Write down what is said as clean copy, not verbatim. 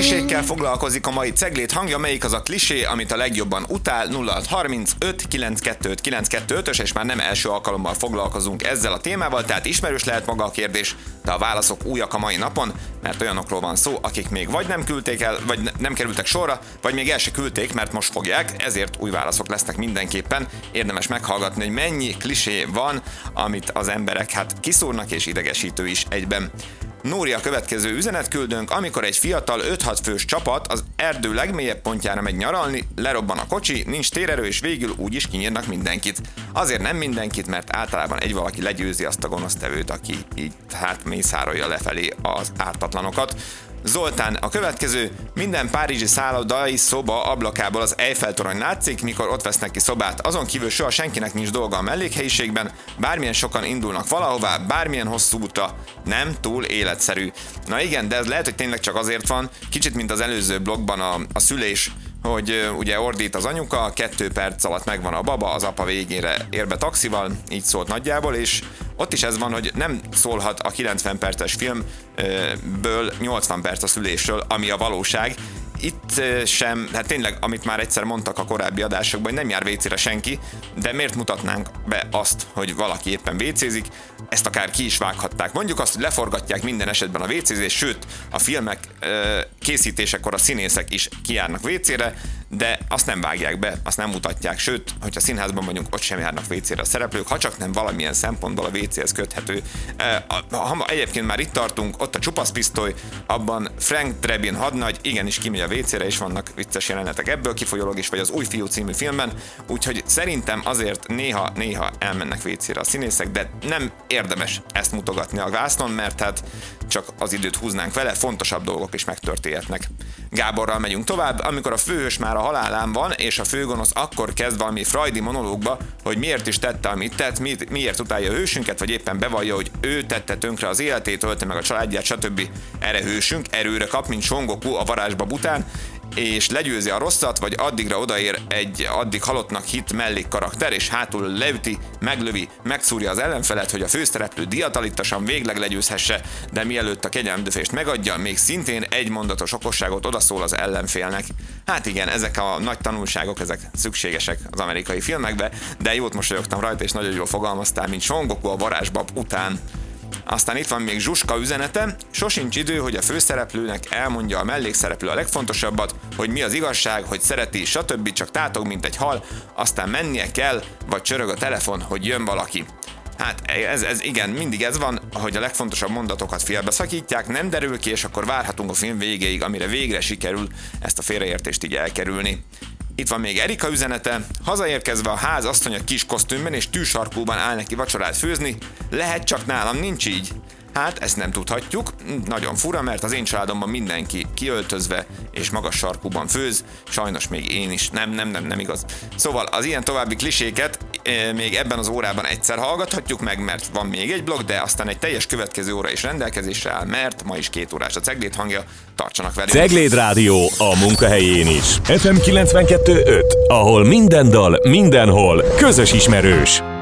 klisékkel foglalkozik a mai Cegléd hangja, melyik az a klisé, amit a legjobban utál. 0635 925 925-ös, és már nem első alkalommal foglalkozunk ezzel a témával, tehát ismerős lehet maga a kérdés, de a válaszok újak a mai napon, mert olyanokról van szó, akik még vagy nem küldték el, vagy nem kerültek sorra, vagy még el se küldték, mert most fogják, ezért új válaszok lesznek mindenképpen. Érdemes meghallgatni, hogy mennyi klisé van, amit az emberek kiszúrnak, és idegesítő is egyben. Nóri, a következő üzenetküldőnk: amikor egy fiatal 5-6 fős csapat az erdő legmélyebb pontjára megy nyaralni, lerobban a kocsi, nincs térerő, és végül úgyis kinyírnak mindenkit. Azért nem mindenkit, mert általában egy valaki legyőzi azt a gonosztevőt, aki így mészárolja lefelé az ártatlanokat. Zoltán, a következő: minden párizsi szállodai szoba ablakából az Eiffel-torony látszik, mikor ott vesznek ki szobát. Azon kívül soha senkinek nincs dolga a mellékhelyiségben, bármilyen sokan indulnak valahová, bármilyen hosszú útra, nem túl életszerű. Na igen, de ez lehet, hogy tényleg csak azért van, kicsit mint az előző blogban a szülés, hogy ugye ordít az anyuka, 2 perc alatt megvan a baba, az apa végére ér be taxival, így szólt nagyjából, és ott is ez van, hogy nem szólhat a 90 perces filmből 80 perc a szülésről, ami a valóság. Itt sem, hát tényleg, amit már egyszer mondtak a korábbi adásokban, hogy nem jár vécére senki, de miért mutatnánk be azt, hogy valaki éppen vécézik? Ezt akár ki is vághatták. Mondjuk azt, hogy leforgatják minden esetben a vécézést, sőt, a filmek készítésekor a színészek is kijárnak vécére, de azt nem vágják be, azt nem mutatják, sőt, hogyha színházban vagyunk, ott sem járnak vécére a szereplők, ha csak nem valamilyen szempontból a vécéhez köthető. Ha egyébként már itt tartunk, ott a csupaszpisztoly, abban Frank Drebin hadnagy igenis kimegy a vécére, és vannak vicces jelenetek ebből kifolyólag is, vagy az Új fiú című filmben, úgyhogy szerintem azért néha elmennek vécére a színészek, de nem érdemes ezt mutogatni a vásznon, mert hát csak az időt húznánk vele, fontosabb dolgok is megtörténhetnek. Gáborral megyünk tovább: amikor a főhős már a halálán van, és a főgonosz akkor kezd valami freudi monológba, hogy miért is tette, amit tett, miért utálja a hősünket, vagy éppen bevallja, hogy ő tette tönkre az életét, ölte meg a családját, stb. Erre hősünk erőre kap, mint Son Goku a varázsbab után, és legyőzi a rosszat, vagy addigra odaér egy addig halottnak hit mellékkarakter, és hátul leüti, meglövi, megszúrja az ellenfelet, hogy a főszereplő diatalittasan végleg legyőzhesse, de mielőtt a kegyelmdöfést megadja, még szintén egy mondatos okosságot odaszól az ellenfélnek. Hát igen, ezek a nagy tanulságok, ezek szükségesek az amerikai filmekbe, de jót mosolyogtam rajta, és nagyon jól fogalmaztál, mint Son Goku a varázsbab után. Aztán itt van még Zsuska üzenete: sosincs idő, hogy a főszereplőnek elmondja a mellékszereplő a legfontosabbat, hogy mi az igazság, hogy szereti, stb. Csak tátog, mint egy hal, aztán mennie kell, vagy csörög a telefon, hogy jön valaki. Hát ez igen, mindig ez van, hogy a legfontosabb mondatokat félbeszakítják, nem derül ki, és akkor várhatunk a film végéig, amire végre sikerül ezt a félreértést így elkerülni. Itt van még Erika üzenete: hazaérkezve a ház asszonya kis kosztümben és tűsarkúban áll neki vacsorát főzni, lehet, csak nálam nincs így. Hát ezt nem tudhatjuk, nagyon fura, mert az én családomban mindenki kiöltözve és magas sarkúban főz, sajnos még én is, nem igaz. Szóval az ilyen további kliséket még ebben az órában egyszer hallgathatjuk meg, mert van még egy blog, de aztán egy teljes következő óra is rendelkezésre áll, mert ma is 2 órás a Cegléd hangja, tartsanak velünk. Cegléd Rádió a munkahelyén is. FM 92.5, ahol minden dal, mindenhol közös ismerős.